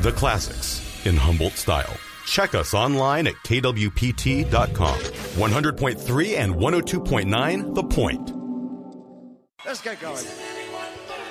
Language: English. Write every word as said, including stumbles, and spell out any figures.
the classics in Humboldt style. Check us online at K W P T dot com. one hundred point three and one oh two point nine The Point. Let's get going.